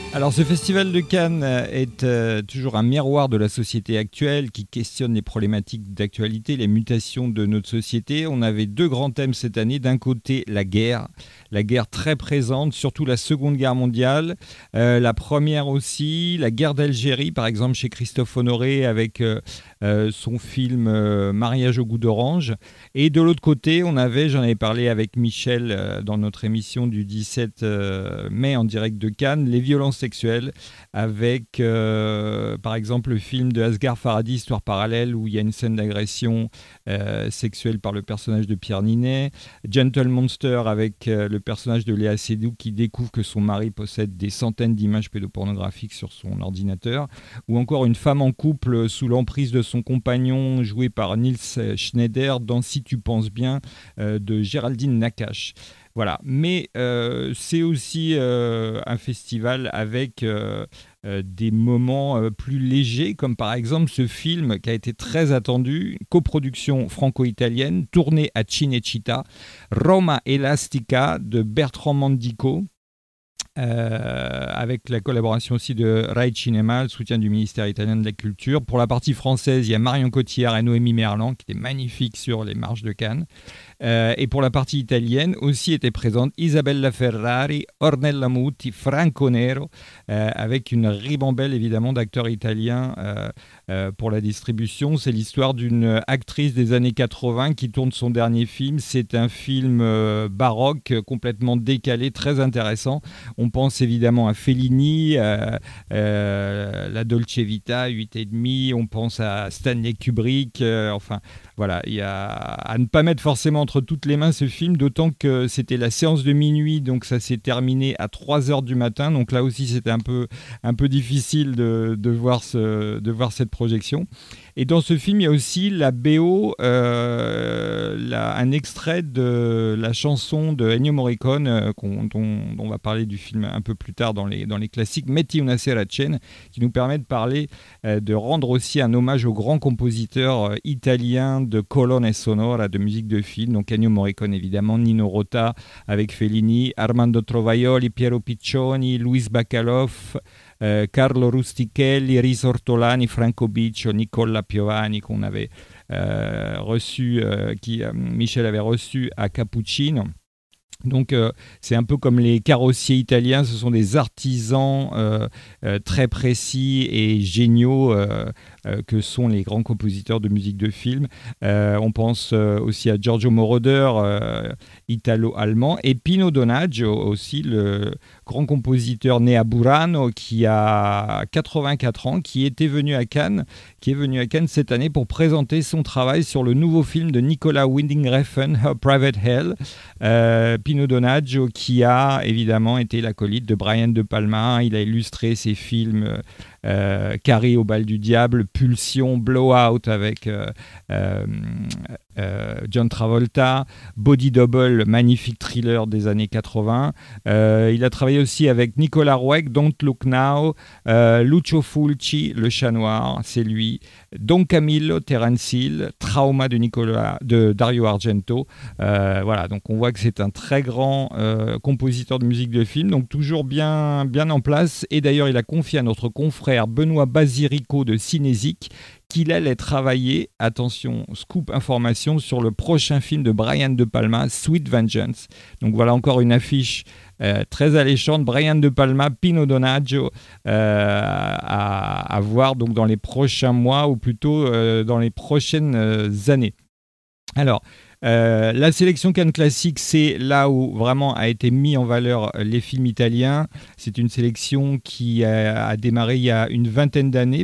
Alors ce festival de Cannes est toujours un miroir de la société actuelle qui questionne les problématiques d'actualité, les mutations de notre société. On avait deux grands thèmes cette année. D'un côté, la guerre très présente, surtout la Seconde Guerre mondiale. La première aussi, la guerre d'Algérie, par exemple chez Christophe Honoré avec son film Mariage au goût d'orange. Et de l'autre côté, on avait, j'en avais parlé avec Michel dans notre émission du 17 mai en direct de Cannes, les violences sexuelles avec par exemple le film de Asghar Farhadi, Histoire parallèle, où il y a une scène d'agression sexuelle par le personnage de Pierre Ninet, Gentle Monster avec le personnage de Léa Seydoux qui découvre que son mari possède des centaines d'images pédopornographiques sur son ordinateur, ou encore une femme en couple sous l'emprise de son compagnon joué par Niels Schneider dans Si tu penses bien de Géraldine Nakache. Voilà, mais c'est aussi un festival avec des moments plus légers, comme par exemple ce film qui a été très attendu, coproduction franco-italienne, tournée à Cinecittà, Roma Elastica de Bertrand Mandico, avec la collaboration aussi de Rai Cinema, le soutien du ministère italien de la Culture. Pour la partie française, il y a Marion Cotillard et Noémie Merlan, qui étaient magnifiques sur les marches de Cannes. Et pour la partie italienne, aussi étaient présentes Isabella Ferrari, Ornella Muti, Franco Nero, avec une ribambelle évidemment d'acteurs italiens pour la distribution. C'est l'histoire d'une actrice des années 80 qui tourne son dernier film. C'est un film baroque, complètement décalé, très intéressant. On pense évidemment à Fellini, La Dolce Vita, 8,5. On pense à Stanley Kubrick. Enfin, voilà, il y a à ne pas mettre forcément entre toutes les mains ce film, d'autant que c'était la séance de minuit, donc ça s'est terminé à 3h du matin. Donc là aussi, c'était un peu difficile de voir cette projection. Et dans ce film, il y a aussi la BO, un extrait de la chanson de Ennio Morricone, dont on va parler du film un peu plus tard dans les classiques, Metti una sera cena, qui nous permet de parler, de rendre aussi un hommage au grand compositeur italien de colonne sonora, de musique de film. Donc Ennio Morricone évidemment, Nino Rota avec Fellini, Armando Trovaioli, Piero Piccioni, Luis Bacalov, Carlo Rustichelli, Riso Ortolani, Franco Biccio, Nicola Piovani qu'on avait reçu, Michel avait reçu à Cappuccino. Donc c'est un peu comme les carrossiers italiens, ce sont des artisans très précis et géniaux que sont les grands compositeurs de musique de film. On pense aussi à Giorgio Moroder, italo-allemand, et Pino Donaggio aussi, le grand compositeur né à Burano qui a 84 ans, qui est venu à Cannes cette année pour présenter son travail sur le nouveau film de Nicolas Winding Refn, Her Private Hell. Pino Donaggio qui a évidemment été l'acolyte de Brian De Palma. Il a illustré ses films Carrie au bal du diable, Pulsion, Blowout avec John Travolta, Body Double, magnifique thriller des années 80. Il a travaillé aussi avec Nicolas Roeg, Don't Look Now, Lucio Fulci, Le Chat Noir, c'est lui, Don Camillo, Terence Hill, Trauma de Dario Argento. Voilà, donc on voit que c'est un très grand compositeur de musique de film, donc toujours bien en place. Et d'ailleurs, il a confié à notre confrère Benoît Basirico de Cinésique qu'il allait travailler, attention, scoop information, sur le prochain film de Brian De Palma, Sweet Vengeance. Donc voilà encore une affiche très alléchante. Brian De Palma, Pino Donaggio, à voir donc dans les prochains mois, ou plutôt dans les prochaines années. Alors, la sélection Cannes Classique, c'est là où vraiment a été mis en valeur les films italiens. C'est une sélection qui a démarré il y a une vingtaine d'années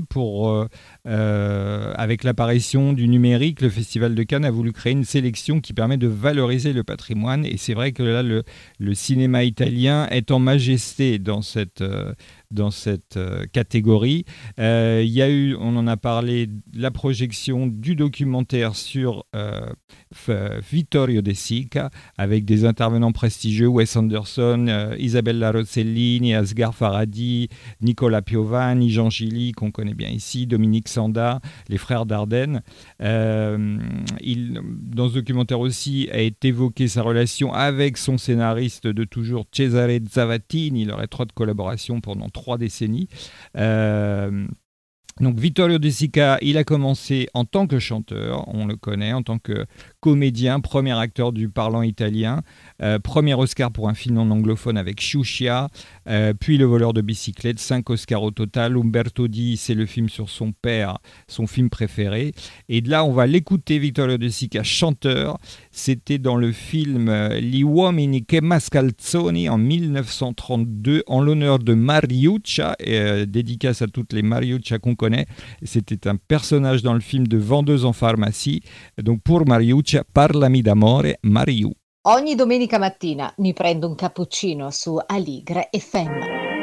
avec l'apparition du numérique. Le Festival de Cannes a voulu créer une sélection qui permet de valoriser le patrimoine, et c'est vrai que là, le cinéma italien est en majesté dans cette catégorie. Il y a eu, on en a parlé, la projection du documentaire sur Vittorio De Sica, avec des intervenants prestigieux, Wes Anderson, Isabella Rossellini, Asghar Farhadi, Nicola Piovani, Jean Gilly, qu'on connaît bien ici, Dominique Sanda, les frères Dardenne. Dans ce documentaire aussi est évoqué sa relation avec son scénariste de toujours, Cesare Zavattini. Il leur étroite collaboration pendant 3 décennies. Donc Vittorio De Sica, il a commencé en tant que chanteur, on le connaît, en tant que comédien, premier acteur du parlant italien, premier Oscar pour un film non anglophone avec Sciuscia, puis Le voleur de bicyclette, 5 Oscars au total. Umberto Di, c'est le film sur son père, son film préféré. Et de là, on va l'écouter, Vittorio De Sica, chanteur. C'était dans le film Gli uomini che mascalzoni en 1932, en l'honneur de Mariuccia, dédicace à toutes les Mariuccia qu'on connaît. C'était un personnage dans le film de vendeuse en pharmacie. Donc pour Mariuccia, parlami d'amore, Mariu. Ogni domenica mattina mi prendo un cappuccino su Aligre FM.